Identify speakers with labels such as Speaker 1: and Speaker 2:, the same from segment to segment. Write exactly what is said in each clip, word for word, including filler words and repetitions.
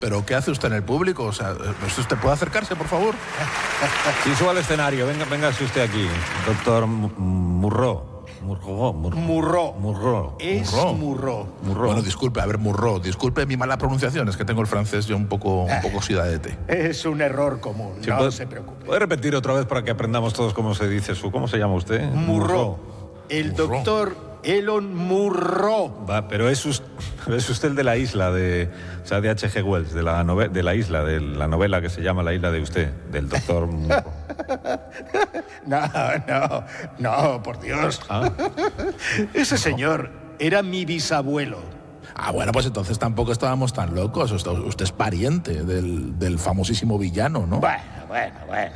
Speaker 1: ¿Pero qué hace usted en el público? O sea, ¿usted puede acercarse, por favor?
Speaker 2: Sí, suba al escenario. Venga, véngase usted aquí, doctor Murró. Murró, Murró.
Speaker 3: Murró.
Speaker 2: Murró.
Speaker 3: Es
Speaker 1: Murró.
Speaker 3: Murró.
Speaker 2: Murró.
Speaker 1: Bueno, disculpe, a ver, Murró, disculpe mi mala pronunciación, es que tengo el francés yo un poco, un poco oxidadete.
Speaker 3: Es un error común,
Speaker 2: Sí,
Speaker 3: no
Speaker 2: puede,
Speaker 3: se preocupe.
Speaker 2: ¿Puede repetir otra vez para que aprendamos todos cómo se dice su... ¿Cómo se llama usted?
Speaker 3: Murró. El
Speaker 1: Murró.
Speaker 3: doctor Elon Murró.
Speaker 2: Va, pero es usted, es usted el de la isla, de, o sea, de H G Wells, de la, nove, de la isla, de la novela que se llama La isla de usted, del doctor Murró.
Speaker 3: No, no, no, por Dios.
Speaker 2: Ah.
Speaker 3: Ese señor era mi bisabuelo.
Speaker 1: Ah, bueno, pues entonces tampoco estábamos tan locos. Usted, usted es pariente del, del famosísimo villano, ¿no?
Speaker 3: Bueno, bueno, bueno.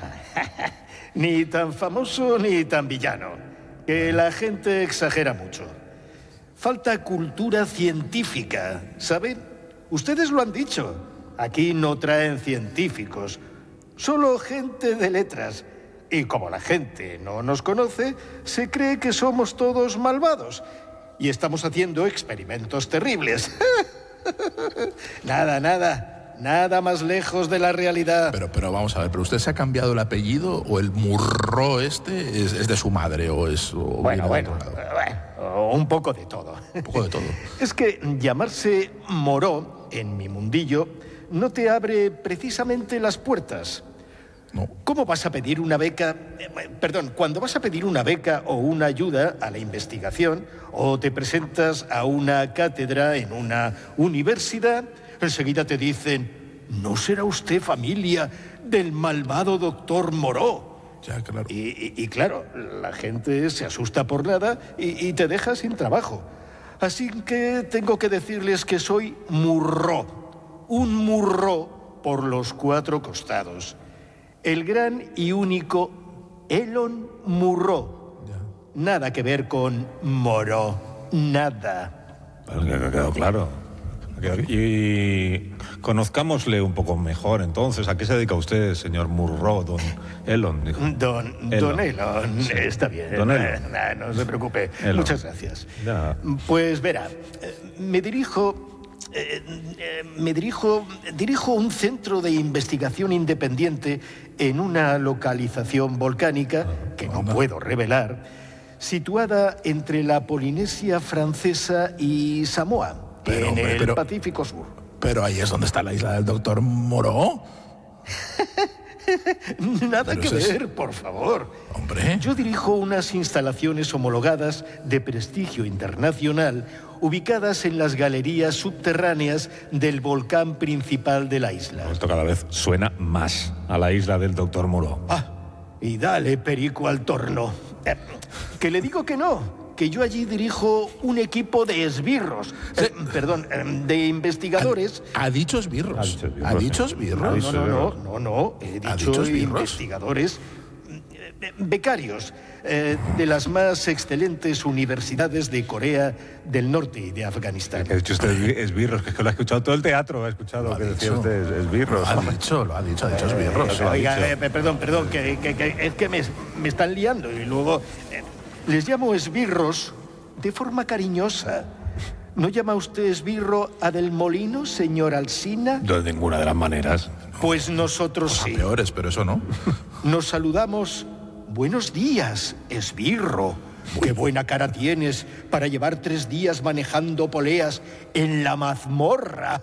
Speaker 3: Ni tan famoso ni tan villano. Que la gente exagera mucho. Falta cultura científica, ¿saben? Ustedes lo han dicho. Aquí no traen científicos, solo gente de letras. Y como la gente no nos conoce, se cree que somos todos malvados. Y estamos haciendo experimentos terribles. Nada, nada. Nada más lejos de la realidad.
Speaker 1: Pero, pero vamos a ver, ¿pero usted se ha cambiado el apellido o el Murró este es, es de su madre o es... O
Speaker 3: Bueno,
Speaker 1: viene de
Speaker 3: bueno,
Speaker 1: otro lado?
Speaker 3: bueno, un poco de todo.
Speaker 1: Un poco de todo.
Speaker 3: Es que llamarse Moró, en mi mundillo, no te abre precisamente las puertas.
Speaker 1: No.
Speaker 3: ¿Cómo vas a pedir una beca? Eh, Perdón, cuando vas a pedir una beca o una ayuda a la investigación o te presentas a una cátedra en una universidad, enseguida te dicen, ¿no será usted familia del malvado doctor Moró?
Speaker 1: Ya, claro.
Speaker 3: Y, y- y claro, la gente se asusta por nada y, y te deja sin trabajo. Así que tengo que decirles que soy Murró, un Murró por los cuatro costados. El gran y único Elon Murró. Nada que ver con Moró, nada.
Speaker 2: Pero que ha quedado claro. Y conozcámosle un poco mejor, entonces. ¿A qué se dedica usted, señor Murró, don Elon? Dijo.
Speaker 3: Don
Speaker 2: Elon.
Speaker 3: Don Elon,
Speaker 2: Sí.
Speaker 3: está bien.
Speaker 2: Don Elon.
Speaker 3: Eh, nah, no se preocupe.
Speaker 2: Elon.
Speaker 3: Muchas gracias.
Speaker 2: Ya.
Speaker 3: Pues verá, eh, me dirijo, eh, eh, me dirijo, dirijo un centro de investigación independiente en una localización volcánica que no puedo revelar, situada entre la Polinesia Francesa y Samoa,
Speaker 1: Pero,
Speaker 3: en
Speaker 1: hombre,
Speaker 3: el
Speaker 1: pero-
Speaker 3: Pacífico Sur.
Speaker 1: Pero ahí es donde está la isla del doctor Moró.
Speaker 3: Nada
Speaker 1: Pero
Speaker 3: que
Speaker 1: eso es-
Speaker 3: ver, por favor.
Speaker 1: Hombre.
Speaker 3: Yo dirijo unas instalaciones homologadas de prestigio internacional ubicadas en las galerías subterráneas del volcán principal de la isla.
Speaker 2: Esto cada vez suena más a la isla del doctor Murró.
Speaker 3: Ah, y dale perico al torno. Eh, que le digo que no, que yo allí dirijo un equipo de esbirros, eh, perdón, eh, de investigadores.
Speaker 1: Ha dicho esbirros.
Speaker 2: Ha dicho esbirros,
Speaker 1: Ha dicho
Speaker 2: sí.
Speaker 1: esbirros.
Speaker 3: No, no, no, no, no, he
Speaker 1: ¿Ha
Speaker 3: dicho
Speaker 1: dicho esbirros?
Speaker 3: investigadores, eh, becarios eh, de las más excelentes universidades de Corea del Norte y de Afganistán.
Speaker 2: Que ha dicho usted esbirros, que es que lo ha escuchado todo el teatro, ha escuchado
Speaker 1: Lo ha
Speaker 2: que decía
Speaker 1: dicho.
Speaker 2: usted esbirros.
Speaker 1: Lo ha dicho, lo ha dicho, ha dicho esbirros.
Speaker 2: lo ha
Speaker 3: Oiga,
Speaker 2: dicho.
Speaker 3: eh, perdón, perdón, que, que- que- es que me, me están liando y luego eh, les llamo esbirros de forma cariñosa. ¿No llama usted esbirro a Del Molino, señor Alsina?
Speaker 2: De ninguna de las maneras.
Speaker 3: Pues nosotros
Speaker 1: A
Speaker 3: sí.
Speaker 1: peores, pero eso no.
Speaker 3: Nos saludamos. Buenos días, esbirro. Qué buena cara tienes para llevar tres días manejando poleas en la mazmorra.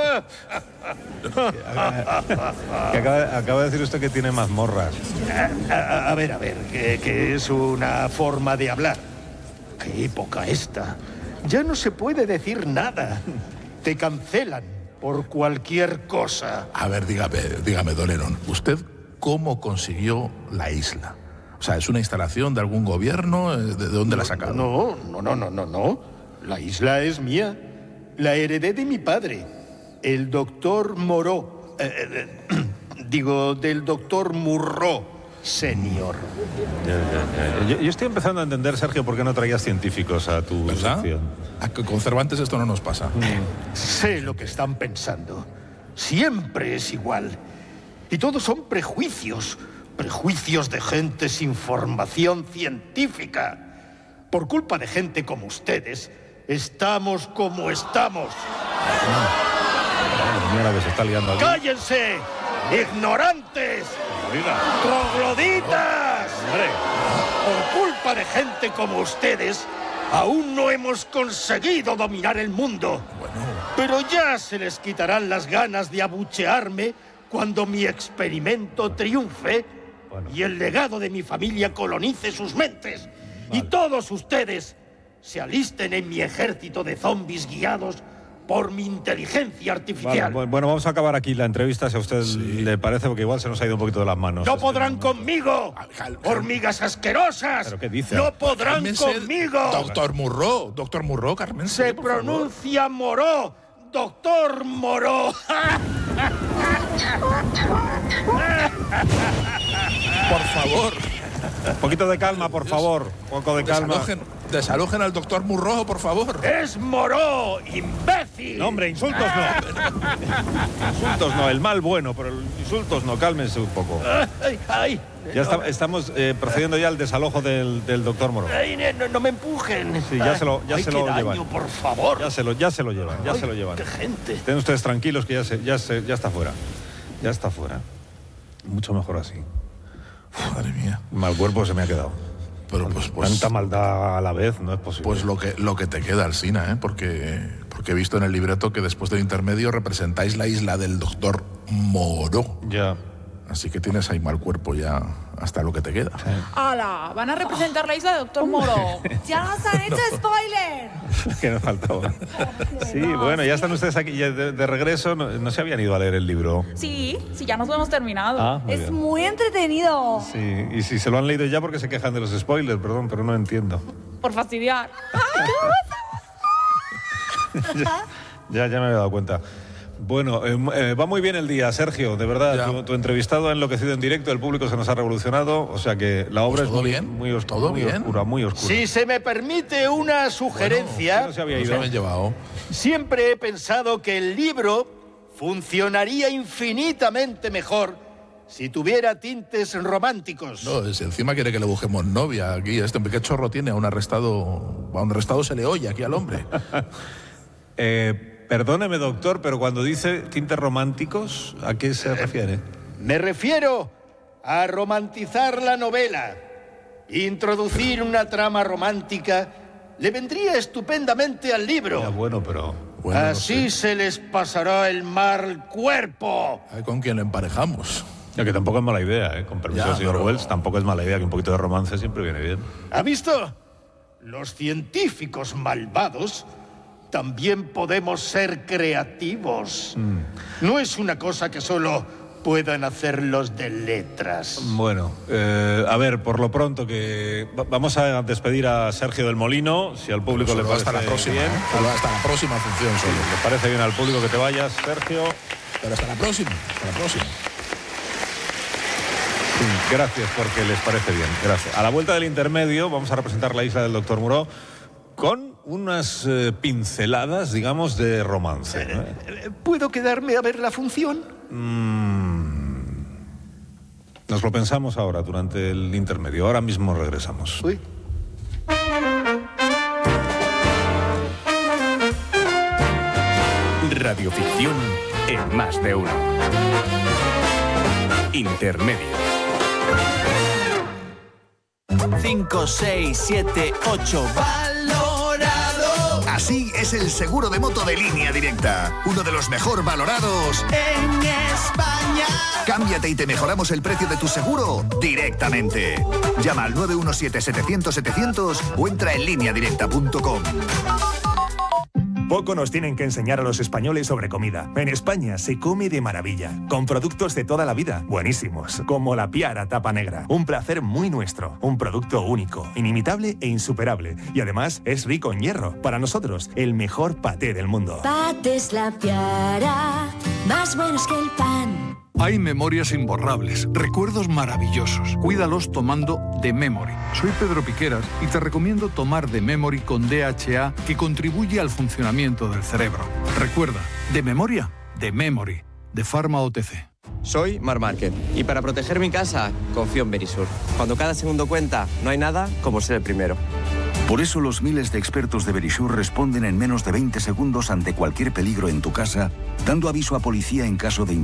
Speaker 2: Que acaba, acaba de decir usted que tiene mazmorras.
Speaker 3: A, a- a ver, a ver, que, que es una forma de hablar. Qué época esta. Ya no se puede decir nada. Te cancelan por cualquier cosa.
Speaker 1: A ver, dígame, dígame, don Elon, ¿usted cómo consiguió la isla? O sea, ¿es una instalación de algún gobierno? ¿De, de dónde la ha sacado?
Speaker 3: No, no, no, no, no, no. La isla es mía. La heredé de mi padre, el doctor Moró. Eh, eh, eh, digo, del doctor Murró, señor.
Speaker 2: Yo, yo estoy empezando a entender, Sergio, por qué no traías científicos a tu
Speaker 1: ¿Verdad?
Speaker 2: sección.
Speaker 1: A que con Cervantes esto no nos pasa.
Speaker 3: Sé lo que están pensando. Siempre es igual. Y todos son prejuicios. Prejuicios de gente sin formación científica. Por culpa de gente como ustedes, estamos como estamos.
Speaker 2: Mira que se está liando aquí.
Speaker 3: ¡Cállense! ¡Ignorantes!
Speaker 2: Oiga.
Speaker 3: ¡Trogloditas!
Speaker 2: Hombre.
Speaker 3: Por culpa de gente como ustedes, aún no hemos conseguido dominar el mundo.
Speaker 1: Bueno,
Speaker 3: Pero ya se les quitarán las ganas de abuchearme cuando mi experimento triunfe
Speaker 2: Bueno.
Speaker 3: y el legado de mi familia colonice sus mentes.
Speaker 2: Vale.
Speaker 3: Y todos ustedes se alisten en mi ejército de zombies guiados por mi inteligencia artificial.
Speaker 2: Vale, bueno, vamos a acabar aquí la entrevista, si a usted
Speaker 1: Sí.
Speaker 2: le parece, porque igual se nos ha ido un poquito de las manos.
Speaker 3: ¡No
Speaker 2: este
Speaker 3: podrán
Speaker 2: momento.
Speaker 3: conmigo!
Speaker 1: Cal- cal-
Speaker 3: ¡Hormigas asquerosas!
Speaker 2: ¿Pero qué dice?
Speaker 3: ¡No podrán
Speaker 1: cálmense,
Speaker 3: conmigo!
Speaker 1: Doctor Murro, doctor Murro, Carmen.
Speaker 3: Se pronuncia Moró, doctor Moró.
Speaker 1: Por favor,
Speaker 2: Un poquito de calma, por favor. Un poco de calma.
Speaker 1: desalojen, desalojen al doctor Murro, por favor.
Speaker 3: ¡Es Moró, imbécil!
Speaker 2: No, hombre, insultos no. Insultos no, el mal bueno, pero el insultos no, cálmense un poco.
Speaker 3: ¡Ay, ay!
Speaker 2: Ya
Speaker 3: no,
Speaker 2: está- estamos eh, procediendo ya al desalojo del, del doctor Moro.
Speaker 3: ay, no, no me empujen.
Speaker 2: Sí, ya se lo- ya
Speaker 3: Ay,
Speaker 2: se
Speaker 3: qué
Speaker 2: lo
Speaker 3: daño,
Speaker 2: llevan.
Speaker 3: por favor.
Speaker 2: Ya se lo, ya se lo llevan, ya
Speaker 3: Ay,
Speaker 2: se lo llevan.
Speaker 3: ¡Qué gente!
Speaker 2: Estén ustedes tranquilos que ya, se, ya, se, ya está fuera. Ya está fuera. Mucho mejor así.
Speaker 1: Madre mía.
Speaker 2: Mal cuerpo se me ha quedado.
Speaker 1: Pero pues, pues,
Speaker 2: Tanta maldad a la vez no es posible.
Speaker 1: pues lo que lo que te queda, Alsina, ¿eh? Porque, porque he visto en el libreto que después del intermedio representáis la isla del doctor Moro.
Speaker 2: Ya.
Speaker 1: Así que tienes ahí mal cuerpo ya hasta lo que te queda.
Speaker 4: ¡Hala! Van a representar la isla de Doctor Moro.
Speaker 5: ¡Ya nos han hecho spoiler!
Speaker 2: Que nos faltaba. Sí, bueno, ya están ustedes aquí ya de, de regreso. No, no se habían ido a leer el libro.
Speaker 4: Sí, sí, ya nos lo hemos terminado.
Speaker 2: Ah, muy
Speaker 5: Es
Speaker 2: bien.
Speaker 5: muy entretenido.
Speaker 2: Sí, y si se lo han leído ya porque se quejan de los spoilers, perdón, pero no entiendo.
Speaker 4: Por fastidiar.
Speaker 2: Ya, ya me había dado cuenta. Bueno, eh, eh, va muy bien el día, Sergio, de verdad.
Speaker 1: Ya.
Speaker 2: Tu, tu entrevistado ha enloquecido en directo, el público se nos ha revolucionado, o sea que la obra
Speaker 1: Pues
Speaker 2: es
Speaker 1: todo
Speaker 2: muy,
Speaker 1: bien,
Speaker 2: muy, oscu-
Speaker 1: todo
Speaker 2: muy
Speaker 1: bien.
Speaker 2: oscura, muy oscura.
Speaker 3: Si se me permite una sugerencia,
Speaker 2: ¿Quién no se había
Speaker 1: Nos
Speaker 2: ido?
Speaker 1: habéis llevado.
Speaker 3: siempre he pensado que el libro funcionaría infinitamente mejor si tuviera tintes románticos.
Speaker 1: No, si encima quiere que le busquemos novia aquí. Este qué chorro tiene, a un arrestado. A un arrestado se le oye aquí al hombre.
Speaker 2: Eh, perdóneme, doctor, pero cuando dice tintes románticos, ¿a qué se refiere?
Speaker 3: Me refiero a romantizar la novela. Introducir una trama romántica le vendría estupendamente al libro.
Speaker 2: Ya, bueno, pero...
Speaker 1: Bueno, no
Speaker 3: Así
Speaker 1: sé.
Speaker 3: se les pasará el mal cuerpo.
Speaker 1: A ver con quién le emparejamos.
Speaker 2: Ya que tampoco es mala idea, ¿eh? Con permiso
Speaker 1: Ya,
Speaker 2: del señor
Speaker 1: pero-
Speaker 2: Wells, tampoco es mala idea que un poquito de romance siempre viene bien.
Speaker 3: ¿Ha visto? Los científicos malvados también podemos ser creativos. No es una cosa que solo puedan hacer los de letras.
Speaker 2: Bueno, eh, a ver, por lo pronto que va- vamos a despedir a Sergio del Molino, si al público le
Speaker 1: Solo
Speaker 2: parece
Speaker 1: hasta la próxima.
Speaker 2: bien.
Speaker 1: ¿eh? Solo hasta la próxima función solo.
Speaker 2: ¿Le parece bien al público que te vayas, Sergio?
Speaker 1: Pero hasta la próxima. Hasta la próxima.
Speaker 2: Sí, gracias porque les parece bien, gracias. A la vuelta del intermedio vamos a representar la isla del doctor Muró con unas eh, pinceladas, digamos, de romance. ¿no?
Speaker 3: Eh, ¿Puedo quedarme a ver la función?
Speaker 2: Mm. Nos lo pensamos ahora, durante el intermedio. Ahora mismo regresamos.
Speaker 3: Uy.
Speaker 6: Radioficción en más de uno. Intermedio.
Speaker 7: cinco, seis, siete, ocho. ¡Valorado!
Speaker 8: Así es el seguro de moto de Línea Directa. Uno de los mejor valorados
Speaker 7: En España.
Speaker 8: Cámbiate y te mejoramos el precio de tu seguro directamente. Llama al nueve uno siete, setecientos, setecientos o entra en línea directa punto com.
Speaker 9: Poco nos tienen que enseñar a los españoles sobre comida. En España se come de maravilla, con productos de toda la vida, buenísimos, como la Piara Tapa Negra. Un placer muy nuestro, un producto único, inimitable e insuperable. Y además es rico en hierro. Para nosotros, el mejor paté del mundo.
Speaker 10: Pates La Piara, más buenos que el pan.
Speaker 11: Hay memorias imborrables, recuerdos maravillosos. Cuídalos tomando The Memory. Soy Pedro Piqueras y te recomiendo tomar The Memory con D H A, que contribuye al funcionamiento del cerebro. Recuerda, de memoria, The Memory, de Pharma O T C.
Speaker 12: Soy Mar Márquez y para proteger mi casa confío en Berisur. Cuando cada segundo cuenta, no hay nada como ser el primero.
Speaker 13: Por eso los miles de expertos de Verisure responden en menos de veinte segundos ante cualquier peligro en tu casa, dando aviso a policía en caso de